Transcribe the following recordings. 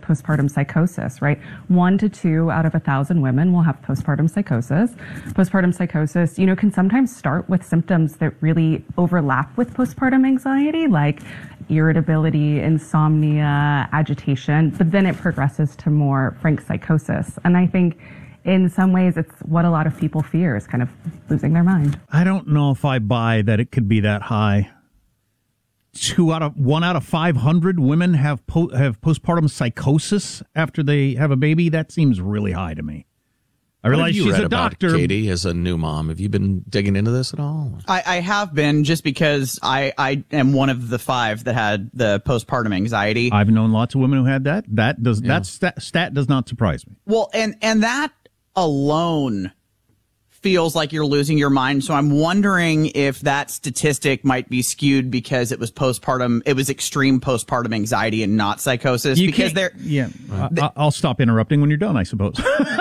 postpartum psychosis, right? 1 to 2 out of 1,000 women will have postpartum psychosis. Postpartum psychosis, can sometimes start with symptoms that really overlap with postpartum anxiety, like irritability, insomnia, agitation, but then it progresses to more frank psychosis. And I think in some ways it's what a lot of people fear, is kind of losing their mind. I don't know if I buy that it could be that high. 1 out of 500 women have postpartum psychosis after they have a baby. That seems really high to me. I realize she's a doctor. Katie, as a new mom, have you been digging into this at all? I have been, just because I am one of the 5 that had the postpartum anxiety. I've known lots of women who had that. That stat does not surprise me. Well, and that alone feels like you're losing your mind. So I'm wondering if that statistic might be skewed because it was extreme postpartum anxiety and not psychosis. I'll stop interrupting when you're done, I suppose.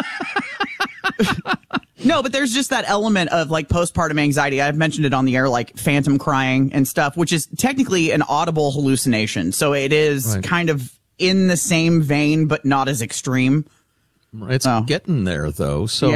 No, but there's just that element of like postpartum anxiety. I've mentioned it on the air, like phantom crying and stuff, which is technically an audible hallucination. So it is kind of in the same vein, but not as extreme. It's getting there, though. So,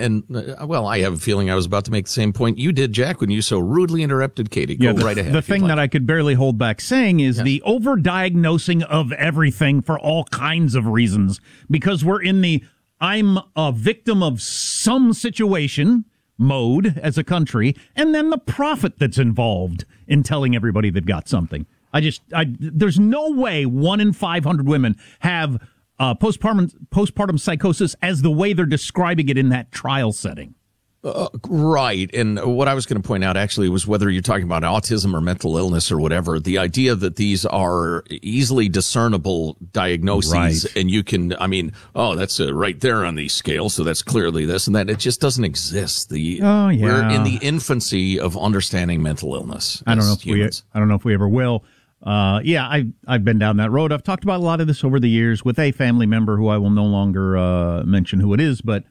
I have a feeling I was about to make the same point you did, Jack, when you so rudely interrupted Katie. Go right ahead. The thing that I could barely hold back saying is the overdiagnosing of everything for all kinds of reasons, because we're in the I'm a victim of some situation mode as a country, and then the profit that's involved in telling everybody they've got something. There's no way 1 in 500 women have postpartum psychosis as the way they're describing it in that trial setting. Right. And what I was going to point out actually was whether you're talking about autism or mental illness or whatever, the idea that these are easily discernible diagnoses and you can, that's right there on these scales. So that's clearly this and that. It just doesn't exist. We're in the infancy of understanding mental illness. I don't know if we ever will. I've been down that road. I've talked about a lot of this over the years with a family member who I will no longer mention who it is, but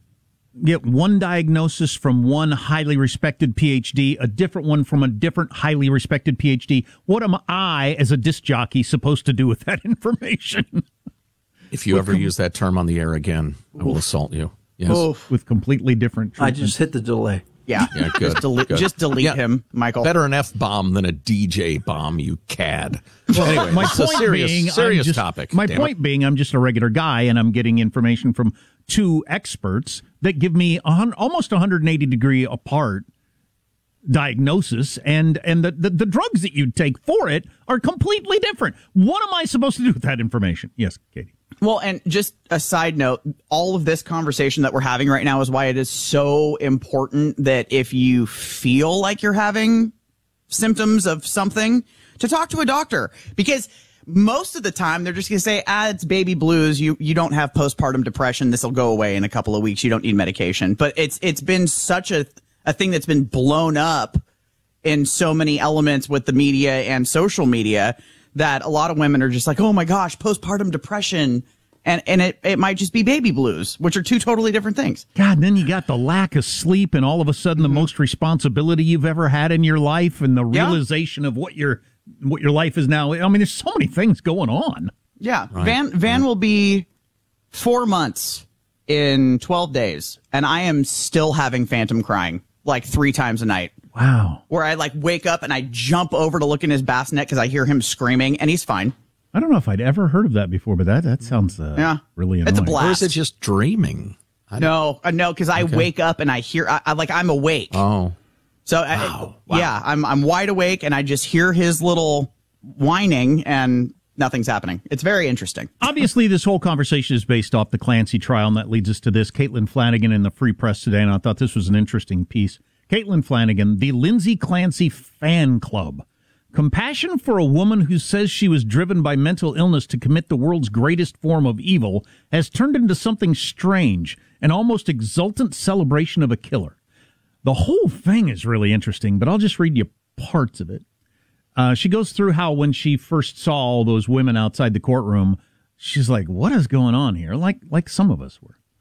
get one diagnosis from one highly respected PhD, a different one from a different highly respected PhD. What am I, as a disc jockey, supposed to do with that information? If you ever use that term on the air again, I will assault you. Yes. With completely different treatment. I just hit the delay. Yeah, good. Just delete him, Michael. Better an F-bomb than a DJ bomb, you cad. Well, anyway, my point serious topic. My point being, I'm just a regular guy, and I'm getting information from 2 experts that give me almost 180 degree apart diagnosis, and the drugs that you take for it are completely different. What am I supposed to do with that information? Yes, Katie. Well, and just a side note, all of this conversation that we're having right now is why it is so important that if you feel like you're having symptoms of something, to talk to a doctor. Because most of the time, they're just going to say, it's baby blues. You don't have postpartum depression. This will go away in a couple of weeks. You don't need medication. But it's been such a thing that's been blown up in so many elements with the media and social media that a lot of women are just like, oh my gosh, postpartum depression. And it might just be baby blues, which are 2 totally different things. God, and then you got the lack of sleep and all of a sudden the most responsibility you've ever had in your life and the realization of what your life is now. I mean, there's so many things going on. Yeah. Right. Van will be 4 months in 12 days, and I am still having phantom crying like 3 times a night. Wow. Where I wake up and I jump over to look in his bassinet because I hear him screaming, and he's fine. I don't know if I'd ever heard of that before, but that sounds really annoying. It's a blast. Or is it just dreaming? No, because I wake up and I hear, I'm awake. Oh. So, wow. I'm wide awake and I just hear his little whining and nothing's happening. It's very interesting. Obviously, this whole conversation is based off the Clancy trial, and that leads us to this. Caitlin Flanagan in the Free Press today, and I thought this was an interesting piece. Caitlin Flanagan, the Lindsay Clancy Fan Club. Compassion for a woman who says she was driven by mental illness to commit the world's greatest form of evil has turned into something strange, an almost exultant celebration of a killer. The whole thing is really interesting, but I'll just read you parts of it. She goes through how when she first saw all those women outside the courtroom, she's like, what is going on here? Like some of us were.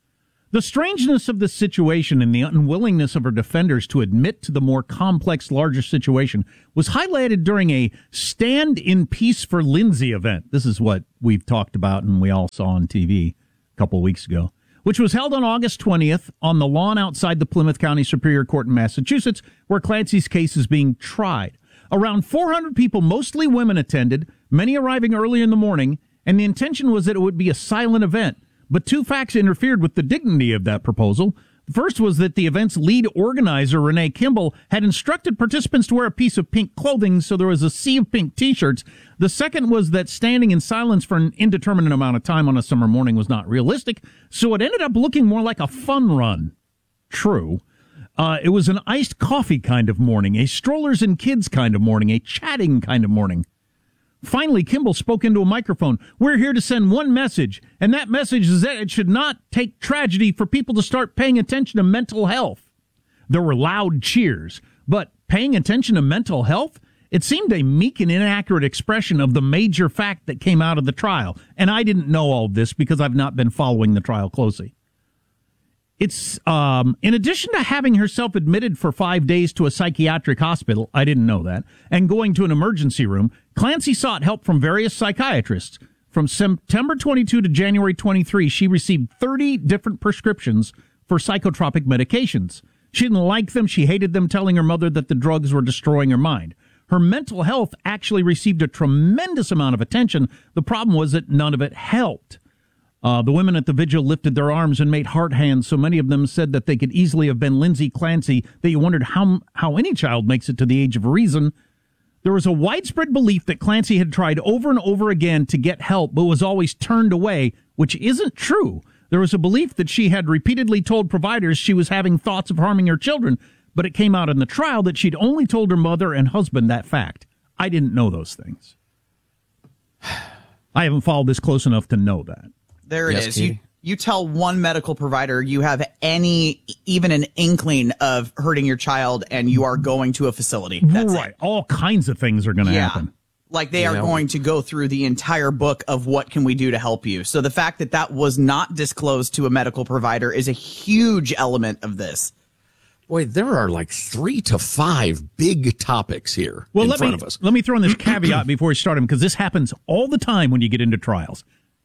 The strangeness of the situation and the unwillingness of her defenders to admit to the more complex, larger situation was highlighted during a Stand in Peace for Lindsay event. This is what we've talked about and we all saw on TV a couple of weeks ago, which was held on August 20th on the lawn outside the Plymouth County Superior Court in Massachusetts, where Clancy's case is being tried. Around 400 people, mostly women, attended, many arriving early in the morning, and the intention was that it would be a silent event. But two facts interfered with the dignity of that proposal. The first was that the event's lead organizer, Renee Kimball, had instructed participants to wear a piece of pink clothing, so there was a sea of pink T-shirts. The second was that standing in silence for an indeterminate amount of time on a summer morning was not realistic, so it ended up looking more like a fun run. True. It was an iced coffee kind of morning, a strollers and kids kind of morning, a chatting kind of morning. Finally, Kimball spoke into a microphone. We're here to send one message, and that message is that it should not take tragedy for people to start paying attention to mental health. There were loud cheers, but paying attention to mental health? It seemed a meek and inaccurate expression of the major fact that came out of the trial. And I didn't know all of this because I've not been following the trial closely. It's, in addition to having herself admitted for 5 days to a psychiatric hospital, I didn't know that, and going to an emergency room, Clancy sought help from various psychiatrists. From September 22 to January 23, she received 30 different prescriptions for psychotropic medications. She didn't like them. She hated them, telling her mother that the drugs were destroying her mind. Her mental health actually received a tremendous amount of attention. The problem was that none of it helped. The women at the vigil lifted their arms and made heart hands, so many of them said that they could easily have been Lindsay Clancy, that you wondered how any child makes it to the age of reason. There was a widespread belief that Clancy had tried over and over again to get help, but was always turned away, which isn't true. There was a belief that she had repeatedly told providers she was having thoughts of harming her children, but it came out in the trial that she'd only told her mother and husband that fact. I didn't know those things. I haven't followed this close enough to know that. There it is. You tell one medical provider you have even an inkling of hurting your child, and you are going to a facility. That's right. It. All kinds of things are going to happen. Like they are going to go through the entire book of what can we do to help you. So the fact that that was not disclosed to a medical provider is a huge element of this. Boy, there are like 3 to 5 big topics here in front of us. Let me throw in this caveat before we start them, because this happens all the time when you get into trials.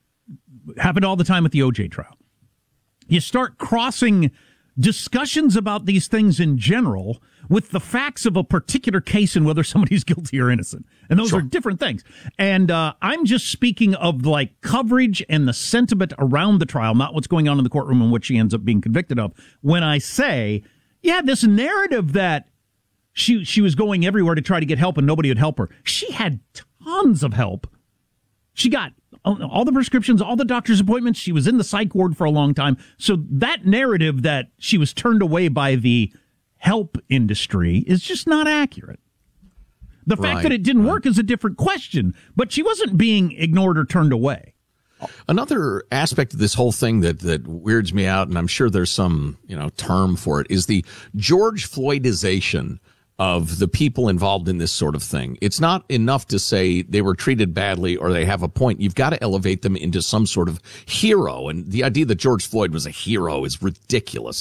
Happened all the time at the OJ trial. You start crossing discussions about these things in general with the facts of a particular case and whether somebody's guilty or innocent. And those are different things. And I'm just speaking of like coverage and the sentiment around the trial, not what's going on in the courtroom and what she ends up being convicted of. When I say, yeah, this narrative that she was going everywhere to try to get help and nobody would help her. She had tons of help. She got all the prescriptions, all the doctor's appointments. She was in the psych ward for a long time. So that narrative that she was turned away by the help industry is just not accurate. The fact that it didn't work is a different question, but she wasn't being ignored or turned away. Another aspect of this whole thing that weirds me out, and I'm sure there's some, term for it, is the George Floydization of the people involved in this sort of thing. It's not enough to say they were treated badly or they have a point. You've got to elevate them into some sort of hero. And the idea that George Floyd was a hero is ridiculous.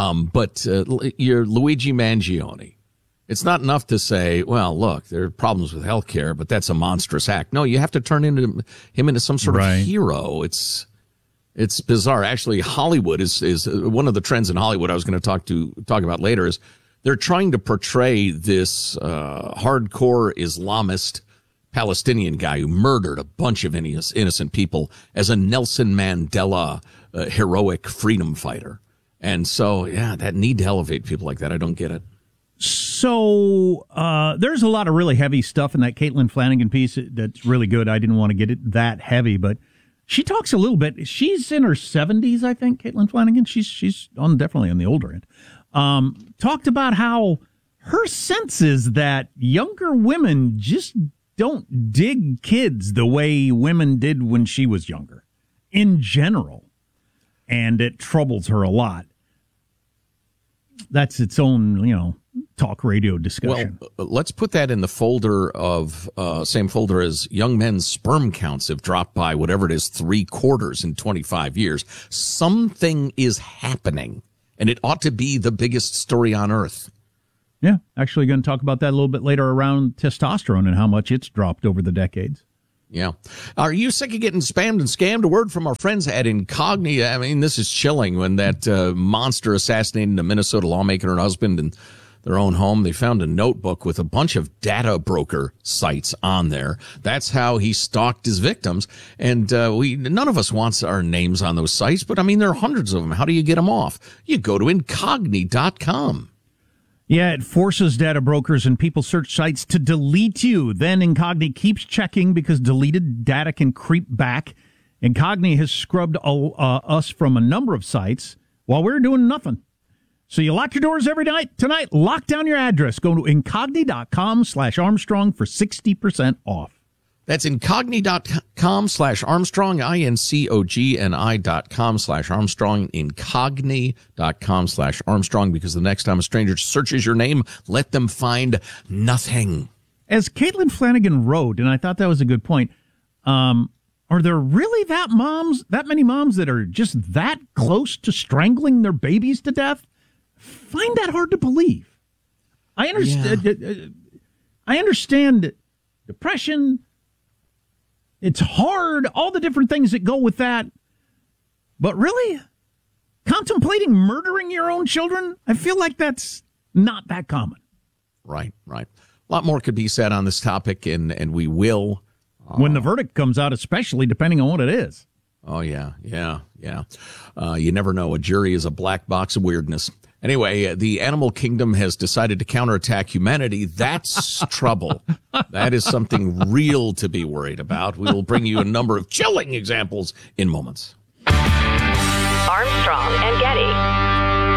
But you're Luigi Mangione. It's not enough to say, well, look, there are problems with healthcare, but that's a monstrous act. No, you have to turn him into some sort of hero. It's bizarre. Actually, Hollywood is one of the trends in Hollywood I was going to talk about later is they're trying to portray this hardcore Islamist Palestinian guy who murdered a bunch of innocent people as a Nelson Mandela heroic freedom fighter. And so, that need to elevate people like that. I don't get it. So there's a lot of really heavy stuff in that Caitlin Flanagan piece that's really good. I didn't want to get it that heavy, but she talks a little bit. She's in her 70s, I think, Caitlin Flanagan. She's definitely on the older end. Talked about how her sense is that younger women just don't dig kids the way women did when she was younger in general. And it troubles her a lot. That's its own, talk radio discussion. Well, let's put that in the folder of same folder as young men's sperm counts have dropped by whatever it is 3/4 in 25 years. Something is happening, and it ought to be the biggest story on earth. Yeah, actually going to talk about that a little bit later around testosterone and how much it's dropped over the decades. Yeah. Are you sick of getting spammed and scammed? A word from our friends at Incogni. I mean, this is chilling. When that monster assassinated a Minnesota lawmaker and her husband in their own home, they found a notebook with a bunch of data broker sites on there. That's how he stalked his victims. And none of us wants our names on those sites, but I mean, there are hundreds of them. How do you get them off? You go to Incogni.com. Yeah, it forces data brokers and people search sites to delete you. Then Incogni keeps checking because deleted data can creep back. Incogni has scrubbed us from a number of sites while we're doing nothing. So you lock your doors every night. Tonight, lock down your address. Go to Incogni.com/Armstrong for 60% off. That's Incogni.com/Armstrong, INCOGNI.com/Armstrong, Incogni.com/Armstrong, because the next time a stranger searches your name, let them find nothing. As Caitlin Flanagan wrote, and I thought that was a good point, are there really that many moms that are just that close to strangling their babies to death? Find that hard to believe. I understand depression. It's hard, all the different things that go with that. But really, contemplating murdering your own children, I feel like that's not that common. Right. A lot more could be said on this topic, and we will. When the verdict comes out, especially depending on what it is. Oh, yeah. You never know. A jury is a black box of weirdness. Anyway, the animal kingdom has decided to counterattack humanity. That's trouble. That is something real to be worried about. We will bring you a number of chilling examples in moments. Armstrong and Getty.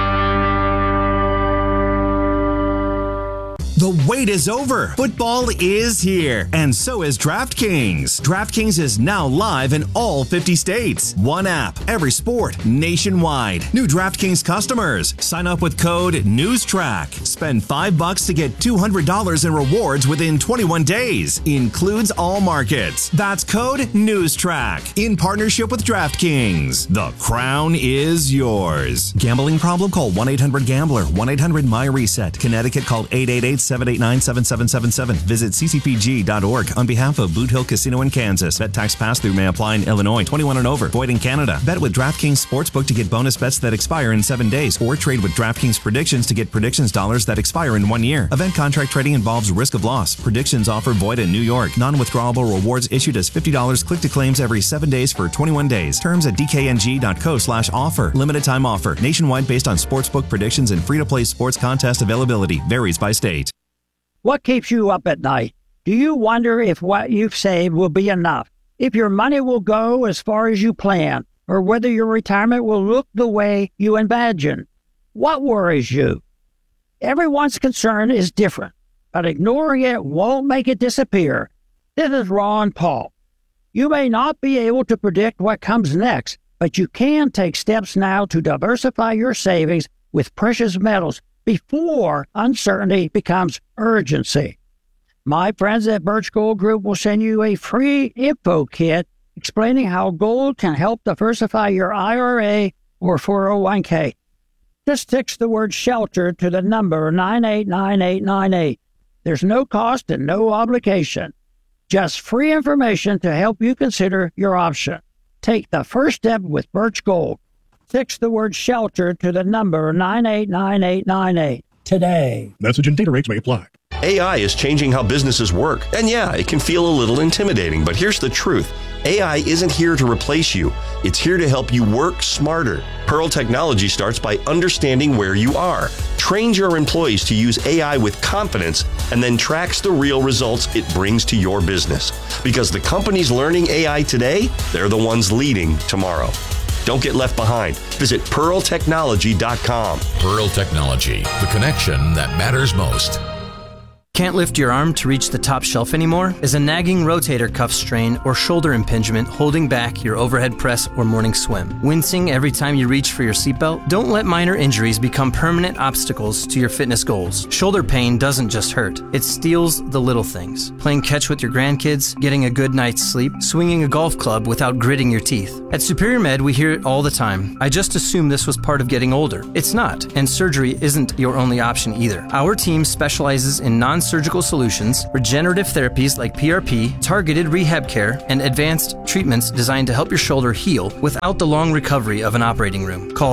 The wait is over. Football is here, and so is DraftKings. DraftKings is now live in all 50 states. One app, every sport, nationwide. New DraftKings customers, sign up with code NEWSTRACK. Spend $5 to get $200 in rewards within 21 days. Includes all markets. That's code NEWSTRACK. In partnership with DraftKings. The crown is yours. Gambling problem? Call 1-800-GAMBLER. 1-800-MY-RESET. Connecticut, call 888-789-7777. Visit ccpg.org on behalf of Boot Hill Casino in Kansas. Bet tax pass-through may apply in Illinois. 21 and over. Void in Canada. Bet with DraftKings Sportsbook to get bonus bets that expire in 7 days, or trade with DraftKings Predictions to get predictions dollars that expire in 1 year. Event contract trading involves risk of loss. Predictions offer void in New York. Non-withdrawable rewards issued as $50 click to claims every 7 days for 21 days. Terms at dkng.co/offer. Limited time offer. Nationwide based on sportsbook predictions and free-to-play sports contest availability. Varies by state. What keeps you up at night? Do you wonder if what you've saved will be enough? If your money will go as far as you plan? Or whether your retirement will look the way you imagine? What worries you? Everyone's concern is different, but ignoring it won't make it disappear. This is Ron Paul. You may not be able to predict what comes next, but you can take steps now to diversify your savings with precious metals before uncertainty becomes urgency. My friends at Birch Gold Group will send you a free info kit explaining how gold can help diversify your IRA or 401k. Just text the word SHELTER to the number 989898. There's no cost and no obligation. Just free information to help you consider your option. Take the first step with Birch Gold. Text the word SHELTER to the number 989898 today. Message and data rates may apply. AI is changing how businesses work. And yeah, it can feel a little intimidating, but here's the truth. AI isn't here to replace you. It's here to help you work smarter. Pearl Technology starts by understanding where you are, trains your employees to use AI with confidence, and then tracks the real results it brings to your business. Because the companies learning AI today, they're the ones leading tomorrow. Don't get left behind. Visit pearltechnology.com. Pearl Technology, the connection that matters most. Can't lift your arm to reach the top shelf anymore? Is a nagging rotator cuff strain or shoulder impingement holding back your overhead press or morning swim? Wincing every time you reach for your seatbelt? Don't let minor injuries become permanent obstacles to your fitness goals. Shoulder pain doesn't just hurt. It steals the little things. Playing catch with your grandkids, getting a good night's sleep, swinging a golf club without gritting your teeth. At Superior Med, we hear it all the time. I just assumed this was part of getting older. It's not, and surgery isn't your only option either. Our team specializes in non-surgical solutions, regenerative therapies like PRP, targeted rehab care, and advanced treatments designed to help your shoulder heal without the long recovery of an operating room. Call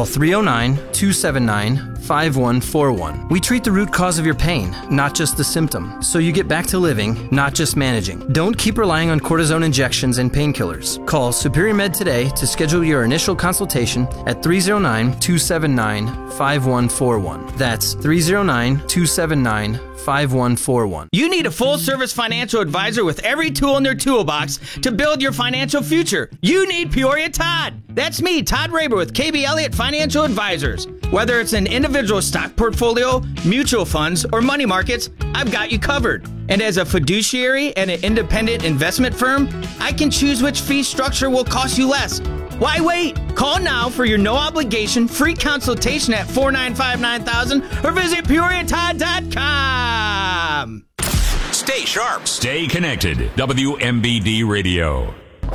309-279-5141. We treat the root cause of your pain, not just the symptom, so you get back to living, not just managing. Don't keep relying on cortisone injections and painkillers. Call Superior Med today to schedule your initial consultation at 309-279-5141. That's 309-279-5141. You need a full-service financial advisor with every tool in their toolbox to build your financial future. You need Peoria Todd. That's me, Todd Raber with KB Elliott Financial Advisors. Whether it's an individual stock portfolio, mutual funds, or money markets, I've got you covered. And as a fiduciary and an independent investment firm, I can choose which fee structure will cost you less. Why wait? Call now for your no-obligation free consultation at 495-9000 or visit PeoriaTodd.com. Stay sharp. Stay connected. WMBD Radio.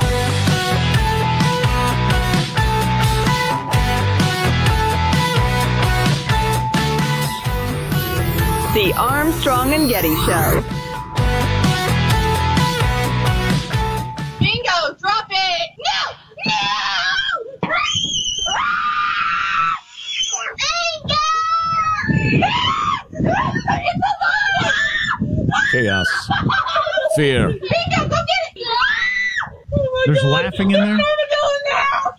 The Armstrong and Getty Show. Bingo, drop it! No! No! It's alive! Chaos. Fear. Bingo, go get it! There's laughing in there? Get out,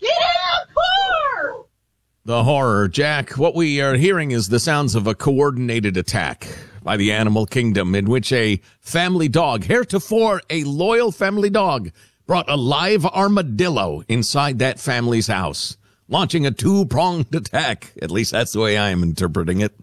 car! The horror. Jack, what we are hearing is the sounds of a coordinated attack by the animal kingdom in which a family dog, heretofore a loyal family dog, brought a live armadillo inside that family's house, launching a two-pronged attack. At least that's the way I am interpreting it.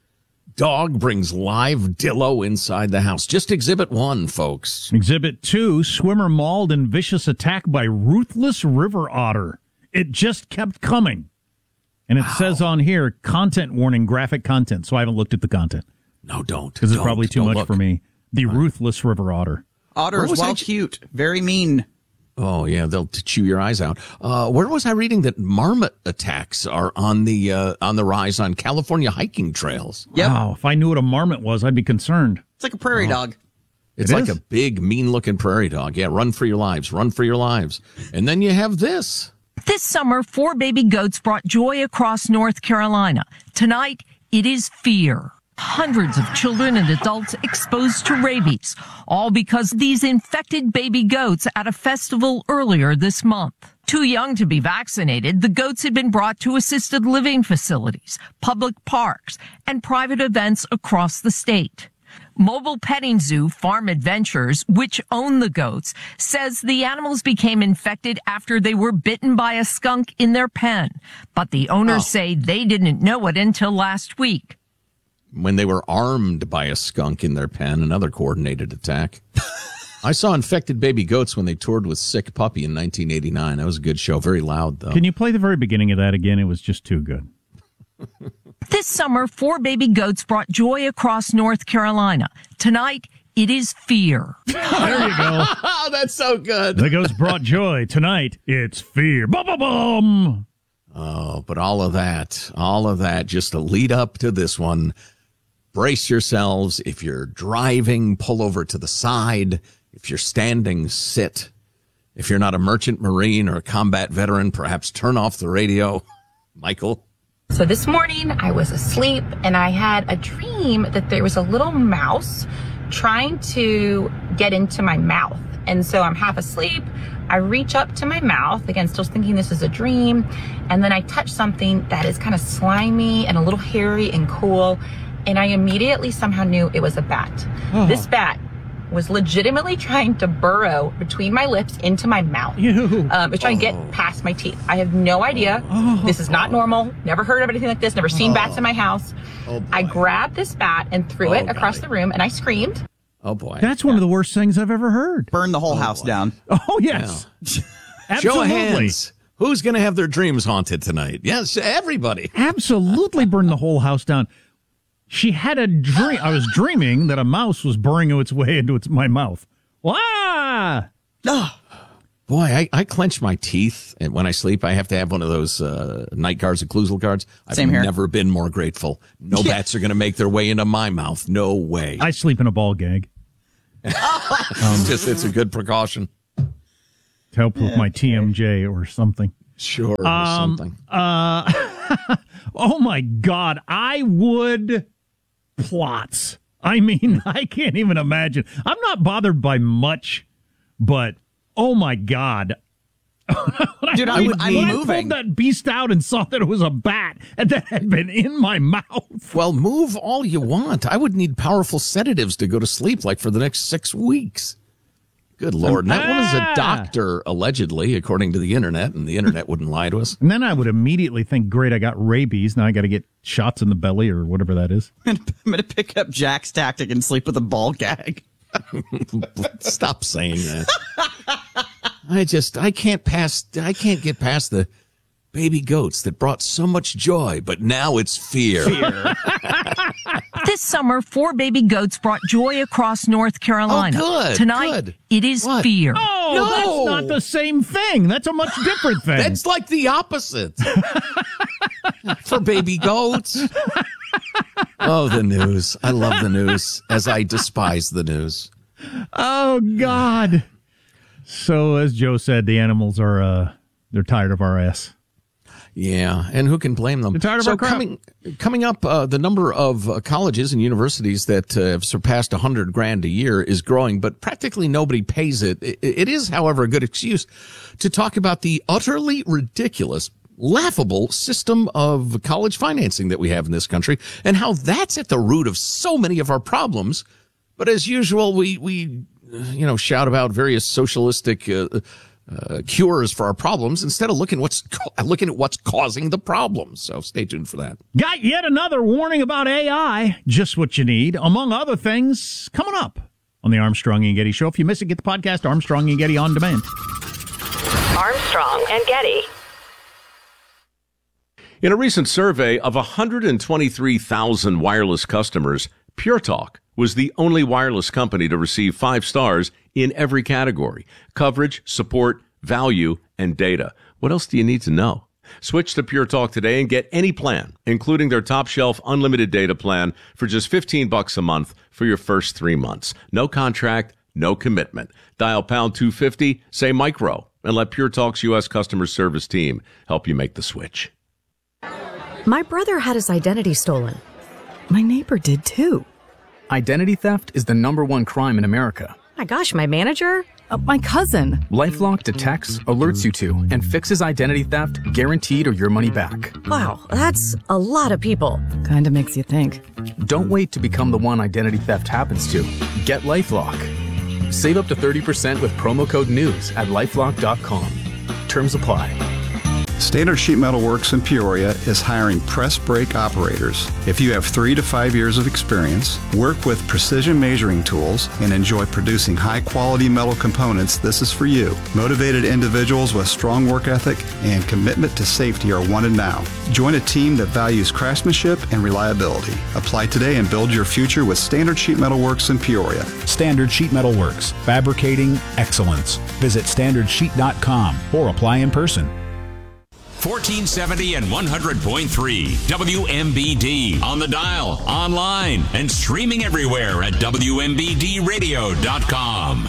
Dog brings live dillo inside the house. Just Exhibit 1, folks. Exhibit 2, swimmer mauled in vicious attack by ruthless river otter. It just kept coming. And it says on here, content warning, graphic content. So I haven't looked at the content. No, don't. Because it's probably too much for me. The ruthless river otter. Otters, well, cute, very mean. Oh, yeah, they'll chew your eyes out. Where was I reading that marmot attacks are on the rise on California hiking trails? Yep. Wow, if I knew what a marmot was, I'd be concerned. It's like a prairie dog. It's like a big, mean-looking prairie dog. Yeah, run for your lives, run for your lives. And then you have this. This summer, 4 baby goats brought joy across North Carolina. Tonight, it is fear. Hundreds of children and adults exposed to rabies, all because these infected baby goats at a festival earlier this month. Too young to be vaccinated, the goats had been brought to assisted living facilities, public parks, and private events across the state. Mobile Petting Zoo Farm Adventures, which own the goats, says the animals became infected after they were bitten by a skunk in their pen. But the owners say they didn't know it until last week. When they were armed by a skunk in their pen, another coordinated attack. I saw infected baby goats when they toured with Sick Puppy in 1989. That was a good show. Very loud, though. Can you play the very beginning of that again? It was just too good. This summer, 4 baby goats brought joy across North Carolina. Tonight, it is fear. There you go. Oh, that's so good. The goats brought joy. Tonight, it's fear. Bum-bum-bum. Oh, but all of that, just to lead up to this one. Brace yourselves. If you're driving, pull over to the side. If you're standing, sit. If you're not a merchant marine or a combat veteran, perhaps turn off the radio. Michael? So this morning I was asleep and I had a dream that there was a little mouse trying to get into my mouth. And so I'm half asleep. I reach up to my mouth, again, still thinking this is a dream. And then I touch something that is kind of slimy and a little hairy and cool. And I immediately somehow knew it was a bat. This bat was legitimately trying to burrow between my lips into my mouth. It was trying to get past my teeth. I have no idea. This is not normal. Never heard of anything like this. Never seen bats in my house. I grabbed this bat and threw it across the room, and I screamed. Oh, boy. That's one of the worst things I've ever heard. Burn the whole house down. Oh, yes. Absolutely. Show of hands. Who's going to have their dreams haunted tonight? Yes, everybody. Absolutely burn the whole house down. She had a dream. I was dreaming that a mouse was burrowing its way into my mouth. Wow. Boy, I clench my teeth, and when I sleep, I have to have one of those night guards, occlusal guards. I've never been more grateful. No bats are going to make their way into my mouth. No way. I sleep in a ball gag. It's a good precaution. To help with my TMJ or something. Sure, or something. Oh, my God. I would plots. I mean, I can't even imagine. I'm not bothered by much, but... oh, my God. Dude, I moving. pulled that beast out and saw that it was a bat and that had been in my mouth. Well, move all you want. I would need powerful sedatives to go to sleep like for the next 6 weeks. Good Lord. And that one is a doctor, allegedly, according to the internet, and the internet wouldn't lie to us. And then I would immediately think, great, I got rabies. Now I got to get shots in the belly or whatever that is. I'm going to pick up Jack's tactic and sleep with a ball gag. Stop saying that. I can't get past the baby goats that brought so much joy, but now it's fear. This summer, 4 baby goats brought joy across North Carolina. Oh, good. Tonight, good. It is fear. Oh, no, that's not the same thing. That's a much different thing. That's like the opposite. For baby goats. Oh, the news. I love the news, as I despise the news. Oh, God. So, as Joe said, the animals are, they're tired of our ass. Yeah, and who can blame them? They're tired of our crap. Coming up, the number of colleges and universities that have surpassed $100,000 a year is growing, but practically nobody pays it. It is, however, a good excuse to talk about the utterly ridiculous, laughable system of college financing that we have in this country and how that's at the root of so many of our problems. But as usual, we shout about various socialistic cures for our problems instead of looking at what's causing the problems. So stay tuned for that. Got yet another warning about AI. Just what you need, among other things, coming up on the Armstrong and Getty Show. If you miss it, get the podcast Armstrong and Getty on demand. Armstrong and Getty. In a recent survey of 123,000 wireless customers, Pure Talk was the only wireless company to receive 5 stars in every category: coverage, support, value, and data. What else do you need to know? Switch to Pure Talk today and get any plan, including their top shelf unlimited data plan for just $15 a month for your first 3 months. No contract, no commitment. Dial pound 250, say micro, and let Pure Talk's U.S. customer service team help you make the switch. My brother had his identity stolen. My neighbor did too. Identity theft is the #1 crime in America. My gosh, my manager? My cousin. LifeLock detects, alerts you to, and fixes identity theft guaranteed or your money back. Wow, that's a lot of people. Kinda makes you think. Don't wait to become the one identity theft happens to. Get LifeLock. Save up to 30% with promo code NEWS at LifeLock.com. Terms apply. Standard Sheet Metal Works in Peoria is hiring press brake operators. If you have 3 to 5 years of experience, work with precision measuring tools, and enjoy producing high-quality metal components, this is for you. Motivated individuals with strong work ethic and commitment to safety are wanted now. Join a team that values craftsmanship and reliability. Apply today and build your future with Standard Sheet Metal Works in Peoria. Standard Sheet Metal Works, fabricating excellence. Visit standardsheet.com or apply in person. 1470 and 100.3 WMBD on the dial, online, and streaming everywhere at WMBDradio.com.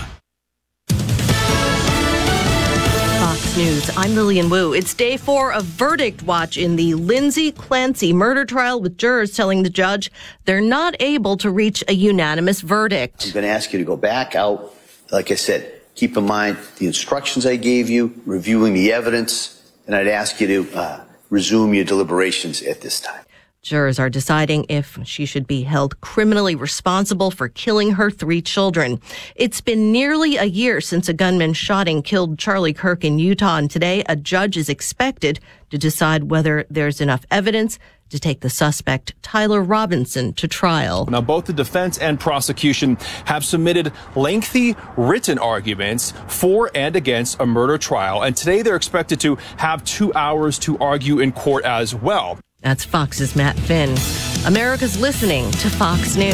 Fox News, I'm Lillian Wu. It's day 4 of verdict watch in the Lindsay Clancy murder trial, with jurors telling the judge they're not able to reach a unanimous verdict. I'm going to ask you to go back out. Like I said, keep in mind the instructions I gave you, reviewing the evidence, and I'd ask you to resume your deliberations at this time. Jurors are deciding if she should be held criminally responsible for killing her 3 children. It's been nearly a year since a gunman shot and killed Charlie Kirk in Utah, and today a judge is expected to decide whether there's enough evidence to take the suspect, Tyler Robinson, to trial. Now, both the defense and prosecution have submitted lengthy written arguments for and against a murder trial, and today they're expected to have 2 hours to argue in court as well. That's Fox's Matt Finn. America's listening to Fox News.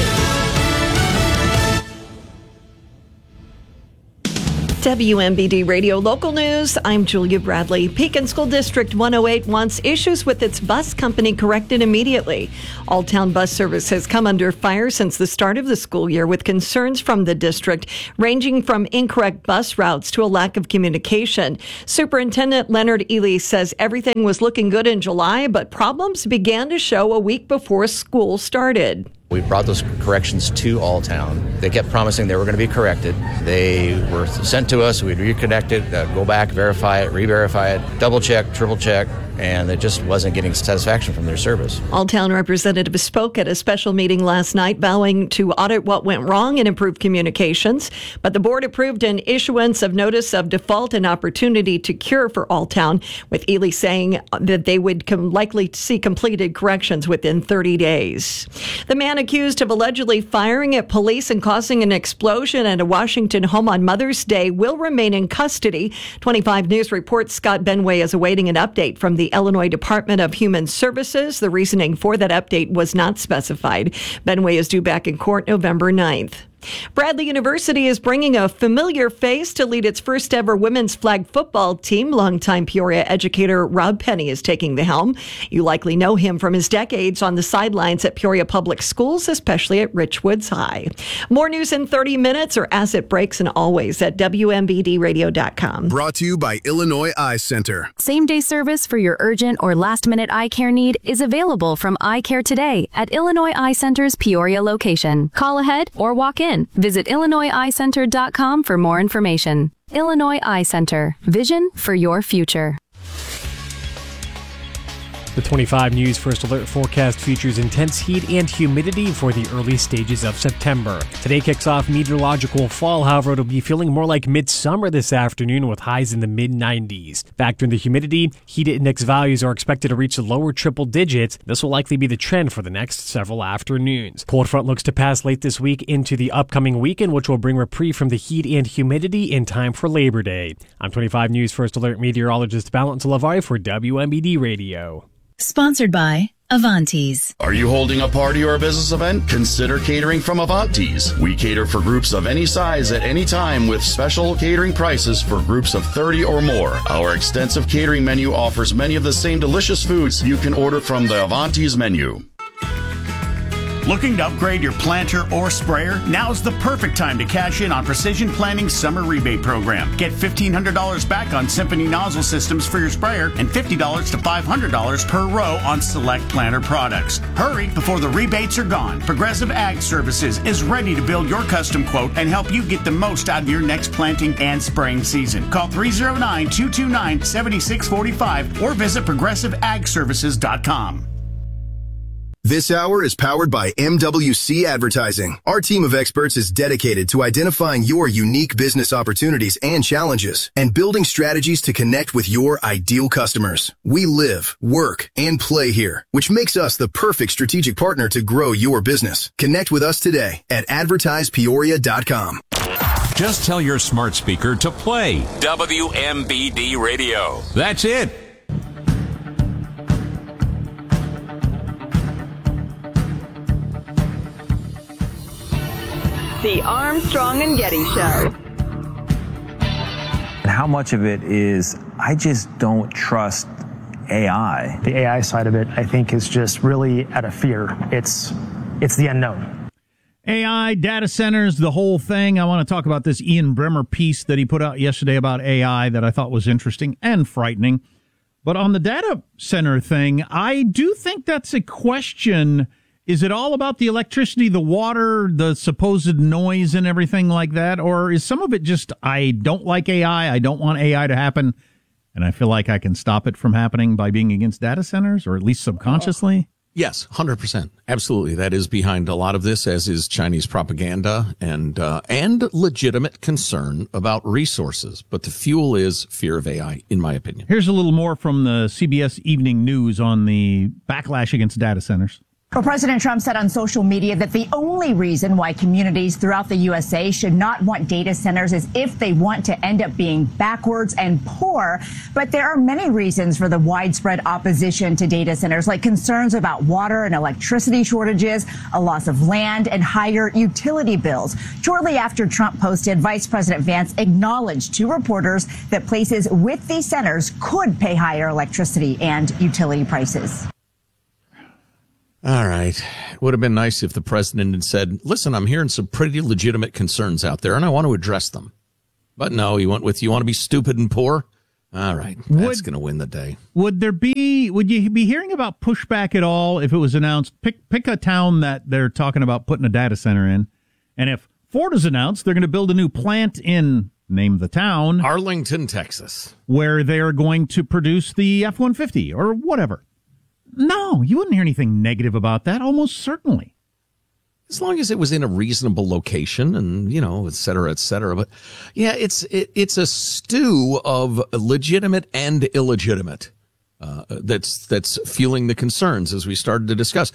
WMBD Radio Local News. I'm Julia Bradley. Pekin School District 108 wants issues with its bus company corrected immediately. All-town bus service has come under fire since the start of the school year, with concerns from the district ranging from incorrect bus routes to a lack of communication. Superintendent Leonard Ely says everything was looking good in July, but problems began to show a week before school started. We brought those corrections to Alltown. They kept promising they were going to be corrected. They were sent to us. We'd reconnect it, go back, verify it, re-verify it, double check, triple check, and it just wasn't getting satisfaction from their service. Alltown representatives spoke at a special meeting last night, vowing to audit what went wrong and improve communications. But the board approved an issuance of notice of default and opportunity to cure for Alltown, with Ely saying that they would likely see completed corrections within 30 days. The man accused of allegedly firing at police and causing an explosion at a Washington home on Mother's Day will remain in custody. 25 News reports Scott Benway is awaiting an update from the Illinois Department of Human Services. The reasoning for that update was not specified. Benway is due back in court November 9th. Bradley University is bringing a familiar face to lead its first ever women's flag football team. Longtime Peoria educator Rob Penny is taking the helm. You likely know him from his decades on the sidelines at Peoria Public Schools, especially at Richwoods High. More news in 30 minutes or as it breaks, and always at WMBDradio.com. Brought to you by Illinois Eye Center. Same-day service for your urgent or last-minute eye care need is available from Eye Care today at Illinois Eye Center's Peoria location. Call ahead or walk in. Visit IllinoisEyeCenter.com for more information. Illinois Eye Center. Vision for your future. The 25 News First Alert forecast features intense heat and humidity for the early stages of September. Today kicks off meteorological fall, however, it'll be feeling more like midsummer this afternoon with highs in the mid-90s. Factor in the humidity, heat index values are expected to reach the lower triple digits. This will likely be the trend for the next several afternoons. Cold front looks to pass late this week into the upcoming weekend, which will bring reprieve from the heat and humidity in time for Labor Day. I'm 25 News First Alert meteorologist Valentine LaValle for WMBD Radio. Sponsored by Avantes. Are you holding a party or a business event? Consider catering from Avantes. We cater for groups of any size at any time with special catering prices for groups of 30 or more. Our extensive catering menu offers many of the same delicious foods you can order from the Avantes menu. Looking to upgrade your planter or sprayer? Now's the perfect time to cash in on Precision Planning's summer rebate program. Get $1,500 back on Symphony nozzle systems for your sprayer and $50 to $500 per row on select planter products. Hurry before the rebates are gone. Progressive Ag Services is ready to build your custom quote and help you get the most out of your next planting and spraying season. Call 309-229-7645 or visit ProgressiveAgServices.com. This hour is powered by MWC Advertising. Our team of experts is dedicated to identifying your unique business opportunities and challenges and building strategies to connect with your ideal customers. We live, work, and play here, which makes us the perfect strategic partner to grow your business. Connect with us today at advertisepeoria.com. Just tell your smart speaker to play WMBD Radio. That's it. The Armstrong and Getty Show. And how much of it is, I just don't trust AI. The AI side of it, I think, is just really out of fear. It's the unknown. AI, data centers, the whole thing. I want to talk about this Ian Bremmer piece that he put out yesterday about AI that I thought was interesting and frightening. But on the data center thing, I do think that's a question. Is it all about the electricity, the water, the supposed noise and everything like that? Or is some of it just, I don't like AI, I don't want AI to happen, and I feel like I can stop it from happening by being against data centers, or at least subconsciously? Yes, 100%. Absolutely. That is behind a lot of this, as is Chinese propaganda and legitimate concern about resources. But the fuel is fear of AI, in my opinion. Here's a little more from the CBS Evening News on the backlash against data centers. Well, President Trump said on social media that the only reason why communities throughout the USA should not want data centers is if they want to end up being backwards and poor. But there are many reasons for the widespread opposition to data centers, like concerns about water and electricity shortages, a loss of land, and higher utility bills. Shortly after Trump posted, Vice President Vance acknowledged to reporters that places with these centers could pay higher electricity and utility prices. All right. It would have been nice if the president had said, listen, I'm hearing some pretty legitimate concerns out there, and I want to address them. But no, he went with, you want to be stupid and poor? All right. That's going to win the day. Would you be hearing about pushback at all if it was announced, pick a town that they're talking about putting a data center in, and if Ford has announced they're going to build a new plant in, name the town. Arlington, Texas. Where they're going to produce the F-150 or whatever. No, you wouldn't hear anything negative about that, almost certainly. As long as it was in a reasonable location and, et cetera, et cetera. But, yeah, it's a stew of legitimate and illegitimate that's fueling the concerns, as we started to discuss.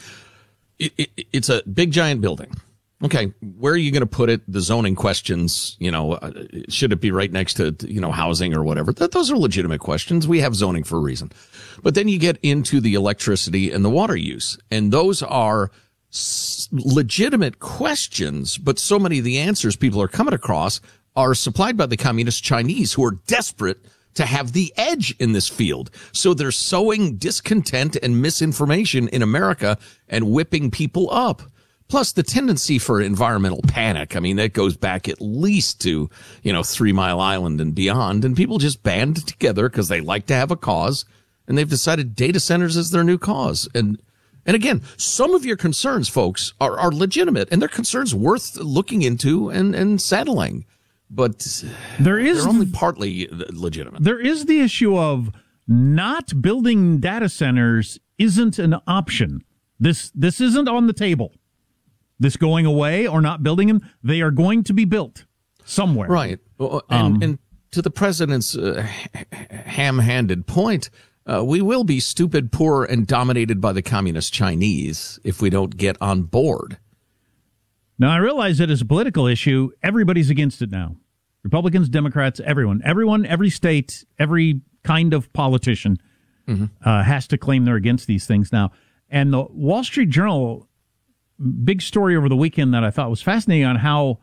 It's a big, giant building. Okay, where are you going to put it? The zoning questions, should it be right next to, housing or whatever? Those are legitimate questions. We have zoning for a reason. But then you get into the electricity and the water use, and those are legitimate questions, but so many of the answers people are coming across are supplied by the communist Chinese, who are desperate to have the edge in this field. So they're sowing discontent and misinformation in America and whipping people up. Plus, the tendency for environmental panic, that goes back at least to, 3 Mile Island and beyond. And people just band together because they like to have a cause, and they've decided data centers is their new cause. And again, some of your concerns, folks, are legitimate, and they're concerns worth looking into and settling. But they're only partly legitimate. There is the issue of not building data centers isn't an option. This isn't on the table. This going away or not building them, they are going to be built somewhere. Right. And to the president's ham-handed point, we will be stupid, poor, and dominated by the communist Chinese if we don't get on board. Now, I realize that as a political issue, everybody's against it now. Republicans, Democrats, everyone, every state, every kind of politician has to claim they're against these things now. And the Wall Street Journal, big story over the weekend that I thought was fascinating on how,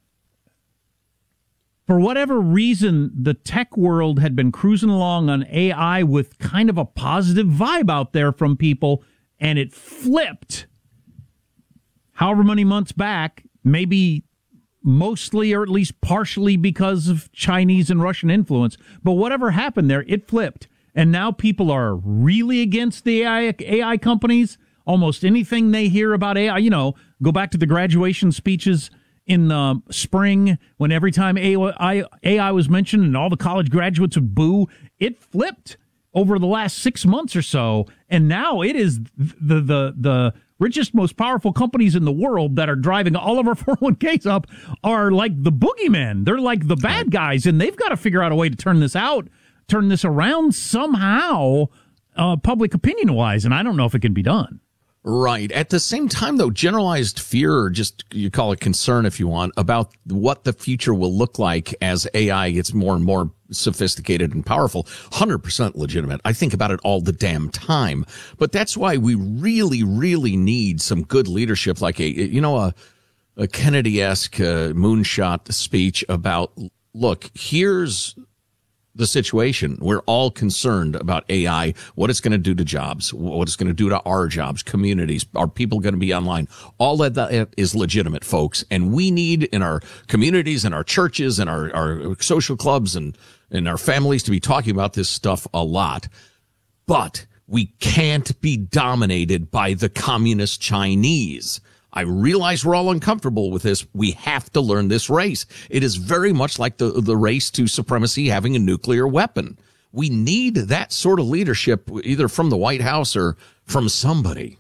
for whatever reason, the tech world had been cruising along on AI with kind of a positive vibe out there from people, and it flipped however many months back, maybe mostly or at least partially because of Chinese and Russian influence. But whatever happened there, it flipped. And now people are really against the AI companies. Almost anything they hear about AI, go back to the graduation speeches in the spring when every time AI was mentioned and all the college graduates would boo. It flipped over the last 6 months or so, and now it is the richest, most powerful companies in the world that are driving all of our 401ks up are like the boogeymen. They're like the bad guys, and they've got to figure out a way to turn this around somehow, public opinion-wise, and I don't know if it can be done. Right. At the same time, though, generalized fear, or just you call it concern if you want, about what the future will look like as AI gets more and more sophisticated and powerful, 100% legitimate. I think about it all the damn time. But that's why we really, really need some good leadership, like a Kennedy-esque moonshot speech about, look, here's the situation. We're all concerned about AI, what it's going to do to jobs, what it's going to do to our jobs, communities. Are people going to be online? All of that is legitimate, folks. And we need in our communities and our churches and our social clubs and our families to be talking about this stuff a lot. But we can't be dominated by the communist Chinese. I realize we're all uncomfortable with this. We have to learn this race. It is very much like the race to supremacy having a nuclear weapon. We need that sort of leadership, either from the White House or from somebody.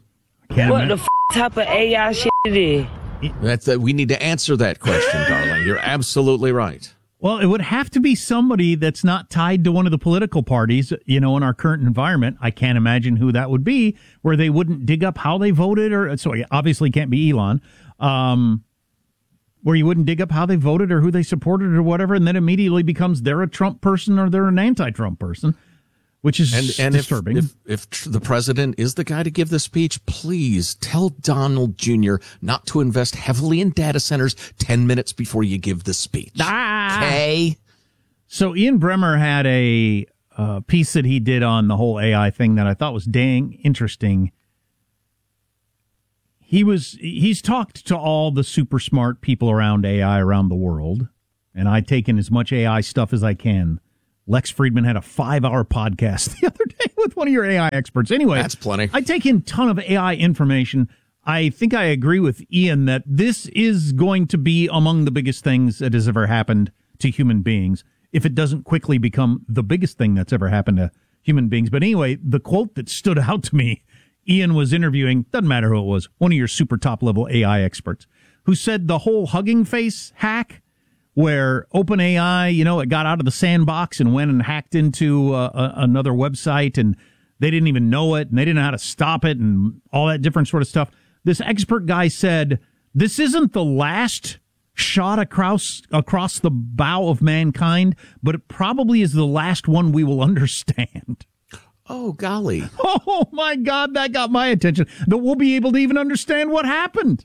What the type of AI shit it is? We need to answer that question, darling. You're absolutely right. Well, it would have to be somebody that's not tied to one of the political parties, in our current environment. I can't imagine who that would be, where they wouldn't dig up how they voted, so it obviously can't be Elon, where you wouldn't dig up how they voted or who they supported or whatever, and then immediately becomes they're a Trump person or they're an anti-Trump person, which is disturbing. If the president is the guy to give the speech, please tell Donald Jr. not to invest heavily in data centers 10 minutes before you give the speech. Okay? So Ian Bremmer had a piece that he did on the whole AI thing that I thought was dang interesting. He's talked to all the super smart people around AI around the world, and I've taken as much AI stuff as I can. Lex Friedman had a 5-hour podcast the other day with one of your AI experts. Anyway, that's plenty. I take in a ton of AI information. I think I agree with Ian that this is going to be among the biggest things that has ever happened to human beings, if it doesn't quickly become the biggest thing that's ever happened to human beings. But anyway, the quote that stood out to me, Ian was interviewing, doesn't matter who it was, one of your super top level AI experts, who said the whole Hugging Face hack, where OpenAI, it got out of the sandbox and went and hacked into another website, and they didn't even know it, and they didn't know how to stop it, and all that different sort of stuff. This expert guy said, this isn't the last shot across the bow of mankind, but it probably is the last one we will understand. Oh, golly. Oh, my God, that got my attention. That we'll be able to even understand what happened.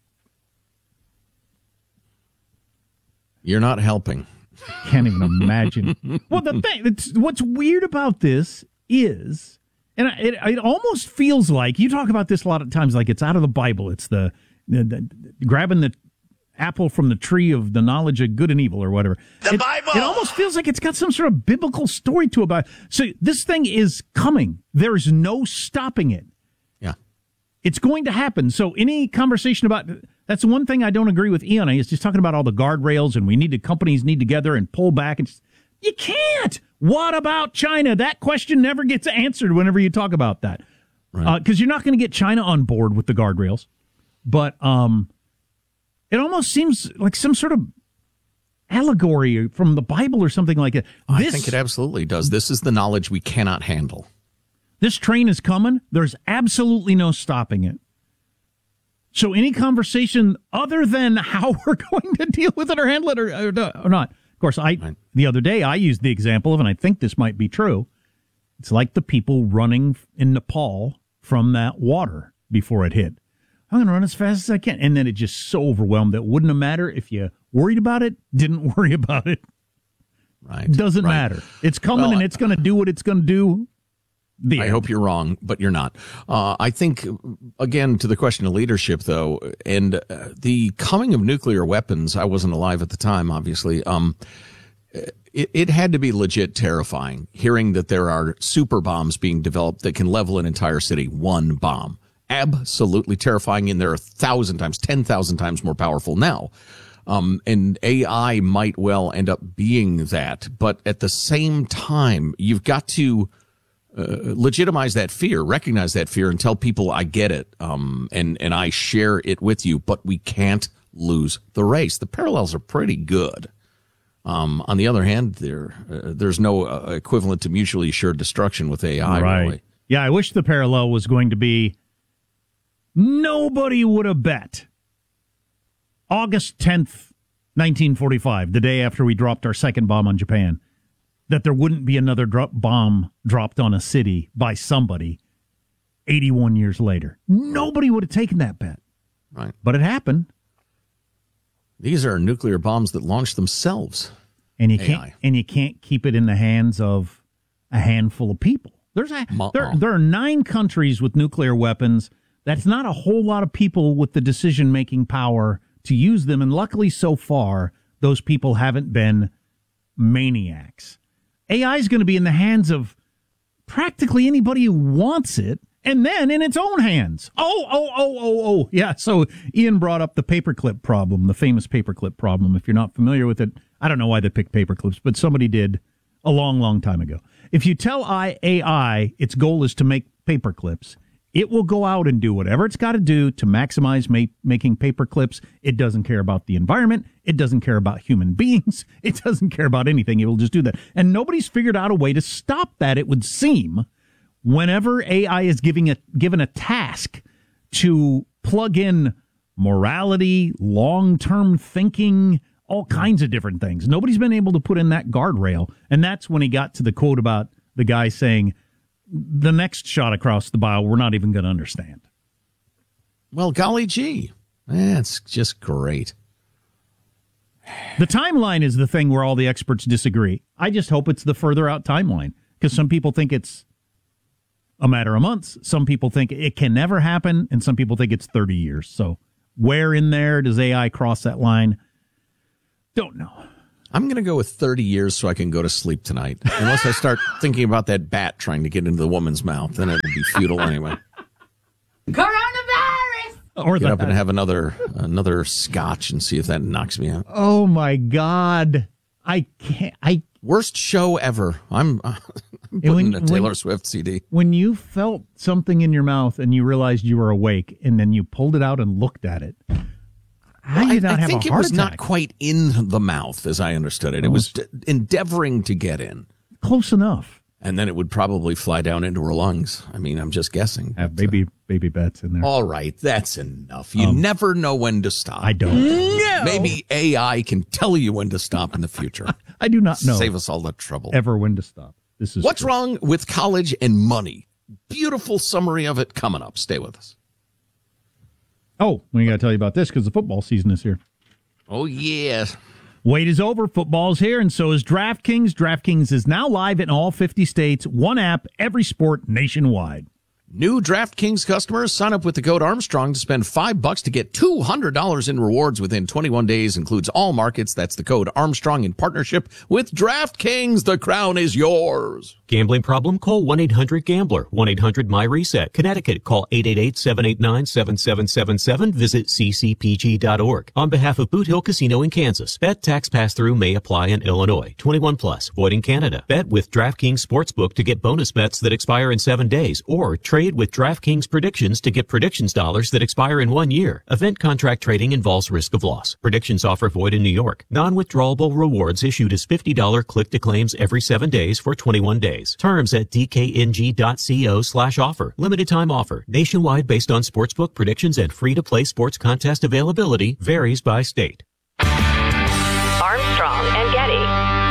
You're not helping. Can't even imagine. Well, the thing, what's weird about this is, and it almost feels like, you talk about this a lot of times, like it's out of the Bible. It's the grabbing the apple from the tree of the knowledge of good and evil or whatever. The Bible! It almost feels like it's got some sort of biblical story to it about it. So this thing is coming. There is no stopping it. Yeah. It's going to happen. So any conversation about... That's the one thing I don't agree with Ian. He's just talking about all the guardrails and companies need together and pull back. And you can't. What about China? That question never gets answered whenever you talk about that. Right. Because you're not going to get China on board with the guardrails. But it almost seems like some sort of allegory from the Bible or something like that. I think it absolutely does. This is the knowledge we cannot handle. This train is coming. There's absolutely no stopping it. So any conversation other than how we're going to deal with it or handle it or not. Of course, the other day I used the example of, and I think this might be true, it's like the people running in Nepal from that water before it hit. I'm going to run as fast as I can. And then it just so overwhelmed that it wouldn't have mattered if you worried about it, didn't worry about it. Right. Doesn't matter. It's coming and it's going to do what it's going to do. I hope you're wrong, but you're not. I think, again, to the question of leadership, though, and the coming of nuclear weapons, I wasn't alive at the time, obviously. It had to be legit terrifying hearing that there are super bombs being developed that can level an entire city. One bomb. Absolutely terrifying, and they're 1,000 times, 10,000 times more powerful now. And AI might well end up being that. But at the same time, you've got to legitimize that fear, recognize that fear, and tell people, I get it, and I share it with you, but we can't lose the race. The parallels are pretty good. On the other hand, there's no equivalent to mutually assured destruction with AI. Right. Really. Yeah, I wish the parallel was going to be, nobody would have bet August 10th, 1945, the day after we dropped our second bomb on Japan, that there wouldn't be another bomb dropped on a city by somebody 81 years later. Nobody would have taken that bet. Right. But it happened. These are nuclear bombs that launch themselves. And you can't keep it in the hands of a handful of people. There are 9 countries with nuclear weapons. That's not a whole lot of people with the decision-making power to use them. And luckily, so far, those people haven't been maniacs. AI is going to be in the hands of practically anybody who wants it, and then in its own hands. Oh. Yeah, so Ian brought up the paperclip problem, the famous paperclip problem. If you're not familiar with it, I don't know why they picked paperclips, but somebody did a long, long time ago. If you tell AI its goal is to make paperclips, It will go out and do whatever it's got to do to maximize making paper clips. It doesn't care about the environment. It doesn't care about human beings. It doesn't care about anything. It will just do that. And nobody's figured out a way to stop that, it would seem, whenever AI is given a task to plug in morality, long-term thinking, all kinds of different things. Nobody's been able to put in that guardrail. And that's when he got to the quote about the guy saying, the next shot across the bow, we're not even going to understand. Well, golly gee, that's just great. The timeline is the thing where all the experts disagree. I just hope it's the further out timeline, because some people think it's a matter of months. Some people think it can never happen, and some people think it's 30 years. So where in there does AI cross that line? Don't know. I'm going to go with 30 years so I can go to sleep tonight. Unless I start thinking about that bat trying to get into the woman's mouth, then it'll be futile anyway. Coronavirus! Or get up and have another scotch and see if that knocks me out. Oh, my God. I can't. Worst show ever. I'm putting a Taylor Swift CD. When you felt something in your mouth and you realized you were awake and then you pulled it out and looked at it, I think it was not quite in the mouth, as I understood it. It was endeavoring to get in. Close enough. And then it would probably fly down into her lungs. I mean, I'm just guessing. Have baby bets in there. All right, that's enough. You never know when to stop. I don't. No. Maybe AI can tell you when to stop in the future. I do not know. Save us all the trouble. Ever when to stop. This is What's wrong with college and money? Beautiful summary of it coming up. Stay with us. Oh, we got to tell you about this because the football season is here. Oh, yeah. Wait is over. Football's here, and so is DraftKings. DraftKings is now live in all 50 states. One app, every sport nationwide. New DraftKings customers sign up with the code Armstrong to spend $5 to get $200 in rewards within 21 days. Includes all markets. That's the code Armstrong in partnership with DraftKings. The crown is yours. Gambling problem? Call 1-800-GAMBLER. 1-800-MY-RESET. Connecticut, call 888-789-7777. Visit ccpg.org. On behalf of Boot Hill Casino in Kansas, bet tax pass-through may apply in Illinois. 21 plus. Void in Canada. Bet with DraftKings Sportsbook to get bonus bets that expire in 7 days, or trade with DraftKings Predictions to get predictions dollars that expire in 1 year. Event contract trading involves risk of loss. Predictions offer void in New York. Non-withdrawable rewards issued as $50 click-to-claims every 7 days for 21 days. Terms at dkng.co/offer. Limited time offer. Nationwide based on sportsbook predictions and free-to-play sports contest availability. Varies by state. Armstrong and Getty.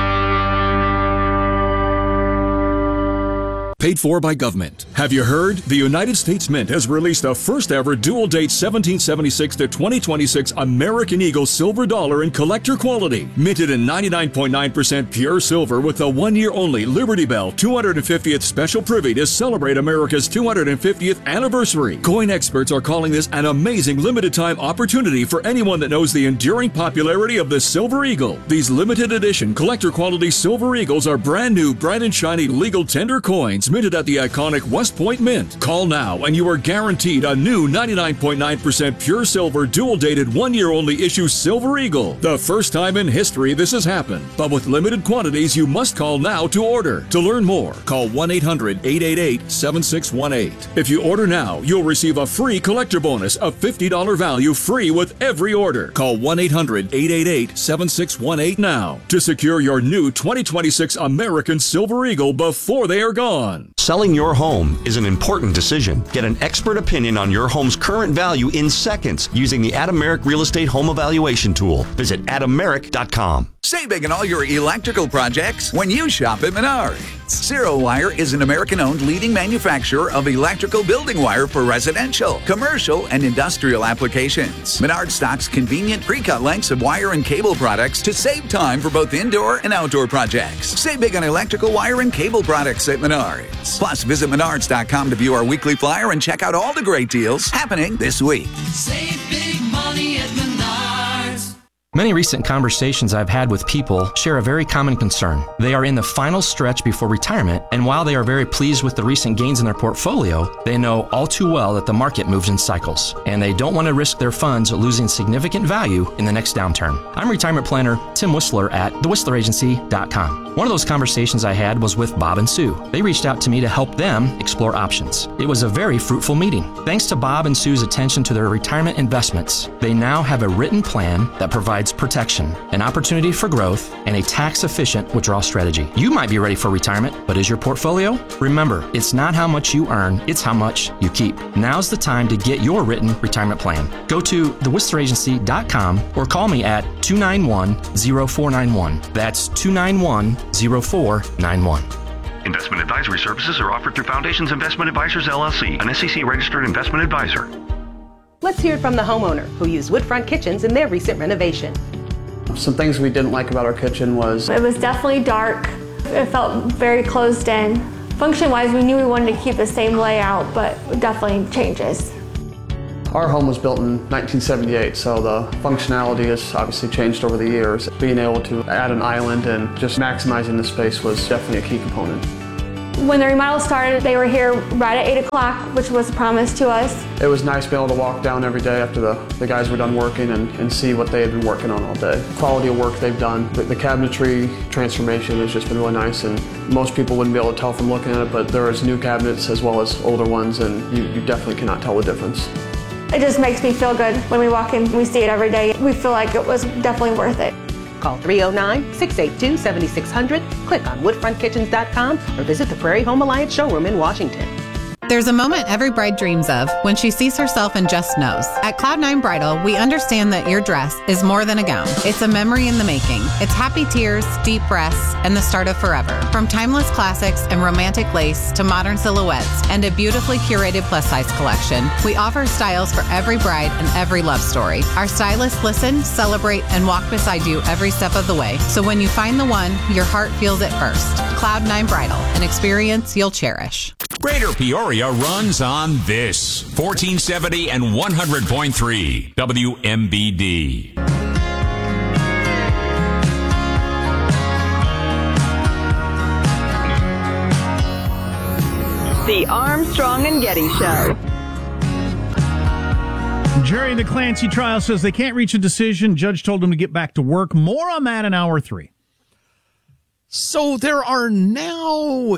Paid for by government. Have you heard? The United States Mint has released the first ever dual date 1776 to 2026 American Eagle silver dollar in collector quality. Minted in 99.9% pure silver with a 1 year only Liberty Bell 250th special privy to celebrate America's 250th anniversary. Coin experts are calling this an amazing limited time opportunity for anyone that knows the enduring popularity of the Silver Eagle. These limited edition collector quality Silver Eagles are brand new, bright and shiny legal tender coins minted at the iconic West Point Mint. Call now and you are guaranteed a new 99.9% pure silver dual dated 1 year only issue Silver Eagle. The first time in history this has happened, but with limited quantities you must call now to order. To learn more, call 1-800-888-7618. If you order now, you'll receive a free collector bonus of $50 value free with every order. Call 1-800-888-7618 now to secure your new 2026 American Silver Eagle before they are gone. Selling your home is an important decision. Get an expert opinion on your home's current value in seconds using the Adameric Real Estate Home Evaluation Tool. Visit adameric.com. Save big on all your electrical projects when you shop at Menards. Zero Wire is an American-owned leading manufacturer of electrical building wire for residential, commercial, and industrial applications. Menards stocks convenient pre-cut lengths of wire and cable products to save time for both indoor and outdoor projects. Save big on electrical wire and cable products at Menards. Plus, visit Menards.com to view our weekly flyer and check out all the great deals happening this week. Save big money at Menards. Many recent conversations I've had with people share a very common concern. They are in the final stretch before retirement, and while they are very pleased with the recent gains in their portfolio, they know all too well that the market moves in cycles, and they don't want to risk their funds losing significant value in the next downturn. I'm retirement planner Tim Whistler at thewhistleragency.com. One of those conversations I had was with Bob and Sue. They reached out to me to help them explore options. It was a very fruitful meeting. Thanks to Bob and Sue's attention to their retirement investments, they now have a written plan that provides protection, an opportunity for growth, and a tax-efficient withdrawal strategy. You might be ready for retirement, but is your portfolio? Remember, it's not how much you earn, it's how much you keep. Now's the time to get your written retirement plan. Go to thewhistleragency.com or call me at 291-0491. That's 291-0491. Investment advisory services are offered through Foundations Investment Advisors, LLC, an SEC-registered investment advisor. Let's hear it from the homeowner who used Woodfront Kitchens in their recent renovation. Some things we didn't like about our kitchen was... It was definitely dark. It felt very closed in. Function-wise, we knew we wanted to keep the same layout, but definitely changes. Our home was built in 1978, so the functionality has obviously changed over the years. Being able to add an island and just maximizing the space was definitely a key component. When the remodel started, they were here right at 8 o'clock, which was promised to us. It was nice being able to walk down every day after the guys were done working and see what they had been working on all day. The quality of work they've done, the cabinetry transformation has just been really nice, and most people wouldn't be able to tell from looking at it, but there is new cabinets as well as older ones, and you definitely cannot tell the difference. It just makes me feel good when we walk in and we see it every day. We feel like it was definitely worth it. Call 309-682-7600, click on woodfrontkitchens.com, or visit the Prairie Home Alliance showroom in Washington. There's a moment every bride dreams of when she sees herself and just knows. At Cloud9 Bridal, we understand that your dress is more than a gown. It's a memory in the making. It's happy tears, deep breaths, and the start of forever. From timeless classics and romantic lace to modern silhouettes and a beautifully curated plus-size collection, we offer styles for every bride and every love story. Our stylists listen, celebrate, and walk beside you every step of the way. So when you find the one, your heart feels it first. Cloud9 Bridal, an experience you'll cherish. Greater Peoria runs on this 1470 and 100.3 WMBD. The Armstrong and Getty Show. Jury in the Clancy trial says they can't reach a decision. Judge told them to get back to work. More on that in hour 3. So there are now,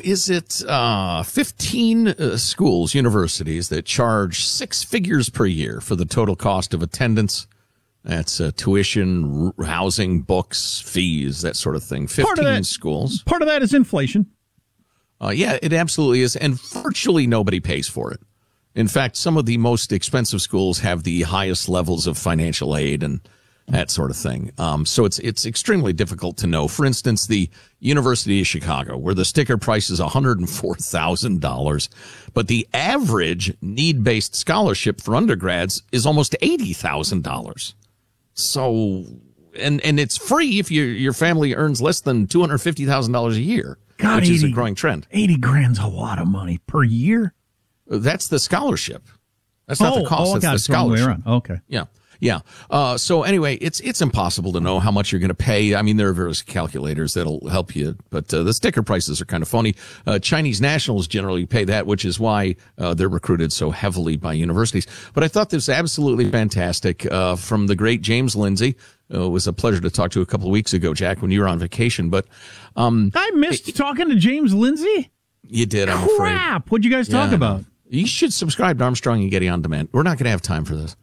15 schools, universities that charge 6 figures per year for the total cost of attendance. That's tuition, housing, books, fees, that sort of thing. 15 schools. Part of that is inflation. Yeah, it absolutely is. And virtually nobody pays for it. In fact, some of the most expensive schools have the highest levels of financial aid and that sort of thing. So it's extremely difficult to know. For instance, the University of Chicago, where the sticker price is $104,000, but the average need-based scholarship for undergrads is almost $80,000. So, and it's free if your family earns less than $250,000 a year, which is a growing trend. 80 grand's a lot of money per year. That's the scholarship. That's not the cost. That's the scholarship. Okay. Yeah. Yeah. So anyway, it's impossible to know how much you're going to pay. I mean, there are various calculators that'll help you, but the sticker prices are kind of phony. Chinese nationals generally pay that, which is why they're recruited so heavily by universities. But I thought this was absolutely fantastic from the great James Lindsay. It was a pleasure to talk to a couple of weeks ago, Jack, when you were on vacation. But I missed talking to James Lindsay. You did, I'm afraid. Crap! What'd you guys talk about? You should subscribe to Armstrong and Getty on Demand. We're not going to have time for this.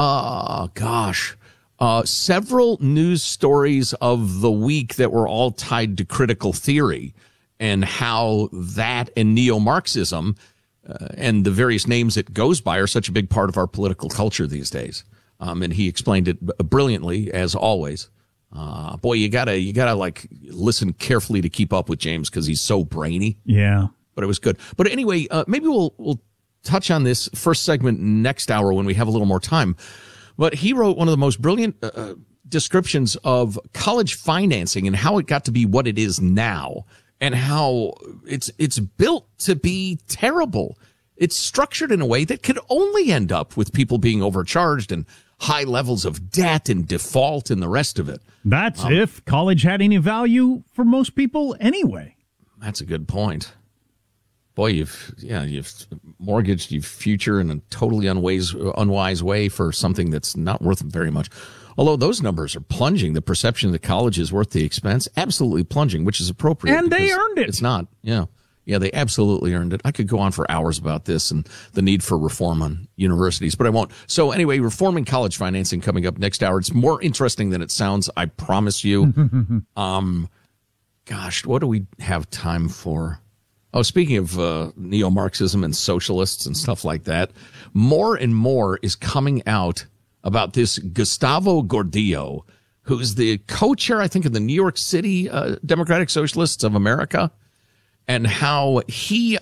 Several news stories of the week that were all tied to critical theory and how that and neo-Marxism and the various names it goes by are such a big part of our political culture these days. And he explained it brilliantly, as always. Boy, you gotta like listen carefully to keep up with James because he's so brainy. Yeah. But it was good. But anyway, maybe we'll touch on this first segment next hour when we have a little more time. But he wrote one of the most brilliant descriptions of college financing and how it got to be what it is now and how it's built to be terrible. It's structured in a way that could only end up with people being overcharged and high levels of debt and default and the rest of it. That's if college had any value for most people anyway. That's a good point. Boy, you've mortgaged your future in a totally unwise way for something that's not worth very much. Although those numbers are plunging, the perception that college is worth the expense, absolutely plunging, which is appropriate. And they earned it. It's not. Yeah. Yeah, they absolutely earned it. I could go on for hours about this and the need for reform on universities, but I won't. So anyway, reforming college financing coming up next hour. It's more interesting than it sounds, I promise you. Gosh, what do we have time for? Oh, speaking of neo-Marxism and socialists and stuff like that, more and more is coming out about this Gustavo Gordillo, who's the co-chair, I think, of the New York City Democratic Socialists of America, and how he,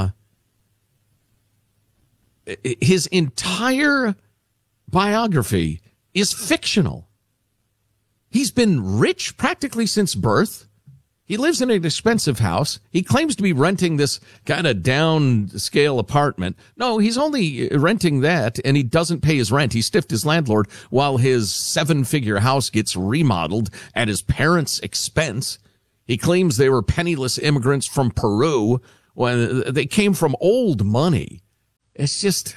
his entire biography is fictional. He's been rich practically since birth. He lives in an expensive house. He claims to be renting this kind of downscale apartment. No, he's only renting that, and he doesn't pay his rent. He stiffed his landlord while his 7-figure house gets remodeled at his parents' expense. He claims they were penniless immigrants from Peru when they came from old money. It's just...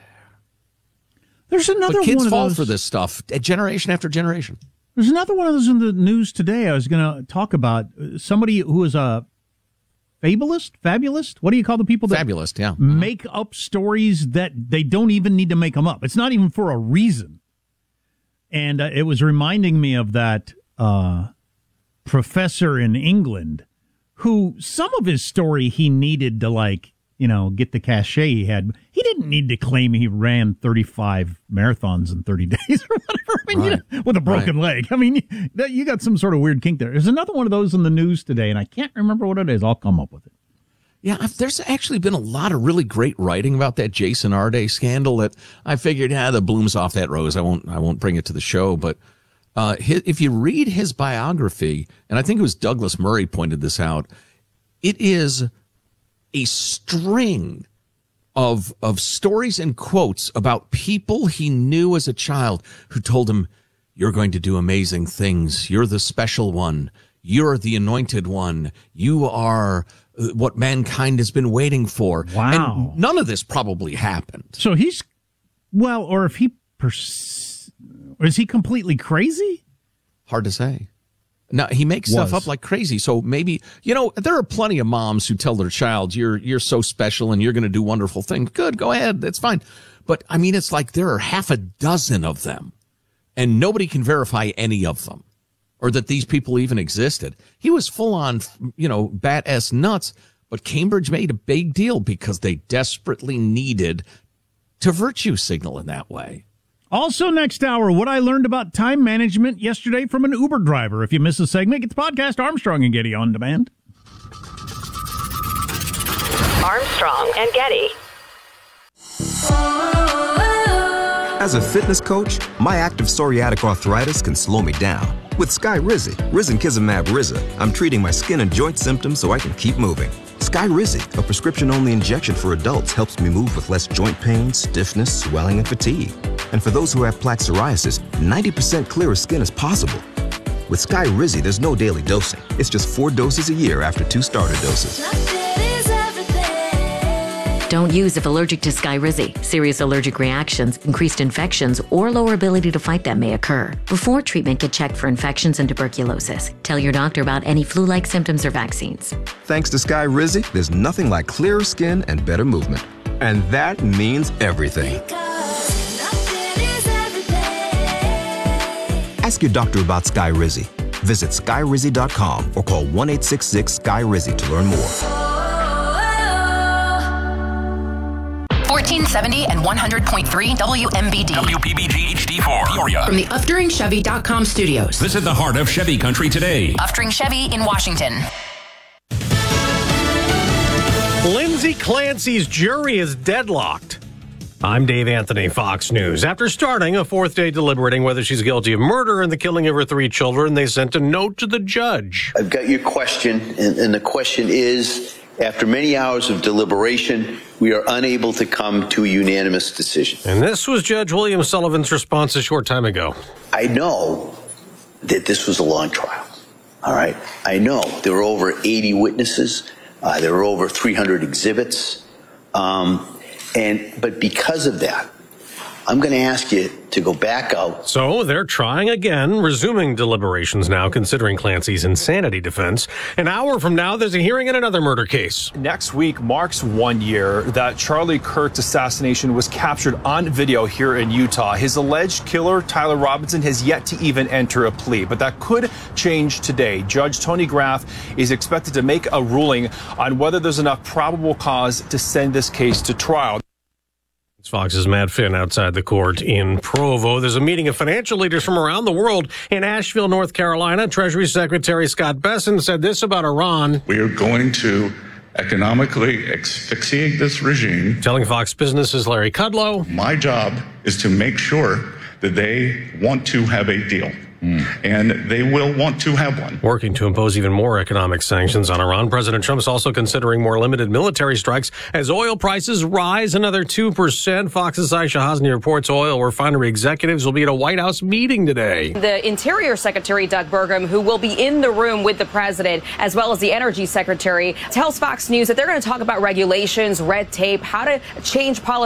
There's another but kids one of fall those... for this stuff, generation after generation. There's another one of those in the news today I was going to talk about. Somebody who is a fabulist? What do you call the people that fabulist, yeah. make up stories that they don't even need to make them up? It's not even for a reason. And it was reminding me of that professor in England who some of his story he needed to get the cachet he had. He didn't need to claim he ran 35 marathons in 30 days or whatever. I mean, with a broken leg. I mean, you got some sort of weird kink there. There's another one of those in the news today, and I can't remember what it is. I'll come up with it. Yeah, there's actually been a lot of really great writing about that Jason Arde scandal that I figured, the bloom's off that rose. I won't bring it to the show, but if you read his biography, and I think it was Douglas Murray pointed this out, it is a string of stories and quotes about people he knew as a child who told him, you're going to do amazing things. You're the special one. You're the anointed one. You are what mankind has been waiting for. Wow. And none of this probably happened. So or if is he completely crazy? Hard to say. Now, he makes stuff up like crazy. So maybe, there are plenty of moms who tell their child, you're so special and you're going to do wonderful things. Good, go ahead. That's fine. But I mean, it's like there are half a dozen of them and nobody can verify any of them or that these people even existed. He was full on, bat-ass nuts, but Cambridge made a big deal because they desperately needed to virtue signal in that way. Also next hour, what I learned about time management yesterday from an Uber driver. If you miss a segment, get the podcast Armstrong and Getty on demand. Armstrong and Getty. As a fitness coach, my active psoriatic arthritis can slow me down. With Skyrizi, risankizumab Riza, I'm treating my skin and joint symptoms so I can keep moving. Skyrizi, a prescription-only injection for adults, helps me move with less joint pain, stiffness, swelling, and fatigue. And for those who have plaque psoriasis, 90% clearer skin is possible. With Skyrizi, there's no daily dosing. It's just 4 doses a year after 2 starter doses. Don't use if allergic to Skyrizi. Serious allergic reactions, increased infections, or lower ability to fight them may occur. Before treatment, get checked for infections and tuberculosis. Tell your doctor about any flu-like symptoms or vaccines. Thanks to Skyrizi, there's nothing like clearer skin and better movement. And that means everything. Ask your doctor about Skyrizi. Visit Skyrizi.com or call 1-866-SKY-RIZI to learn more. 1470 and 100.3 WMBD. WPBG HD4 Peoria. From the UfteringChevy.com studios. Visit the heart of Chevy country today. Uftering Chevy in Washington. Lindsay Clancy's jury is deadlocked. I'm Dave Anthony, Fox News. After starting a 4th day deliberating whether she's guilty of murder and the killing of her 3 children, they sent a note to the judge. I've got your question, and the question is After many hours of deliberation, we are unable to come to a unanimous decision. And this was Judge William Sullivan's response a short time ago. I know that this was a long trial. All right. I know there were over 80 witnesses. There were over 300 exhibits. But because of that, I'm going to ask you to go back out. So they're trying again, resuming deliberations now, considering Clancy's insanity defense. An hour from now, there's a hearing in another murder case. Next week marks 1 year that Charlie Kirk's assassination was captured on video here in Utah. His alleged killer, Tyler Robinson, has yet to even enter a plea, but that could change today. Judge Tony Graff is expected to make a ruling on whether there's enough probable cause to send this case to trial. Fox's Matt Finn outside the court in Provo. There's a meeting of financial leaders from around the world in Asheville, North Carolina. Treasury Secretary Scott Bessent said this about Iran. We are going to economically asphyxiate this regime. Telling Fox Business's Larry Kudlow. My job is to make sure that they want to have a deal. And they will want to have one. Working to impose even more economic sanctions on Iran. President Trump's also considering more limited military strikes as oil prices rise another 2%. Fox's Aisha Hasni reports oil refinery executives will be at a White House meeting today. The Interior Secretary, Doug Burgum, who will be in the room with the president, as well as the Energy Secretary, tells Fox News that they're going to talk about regulations, red tape, how to change policy.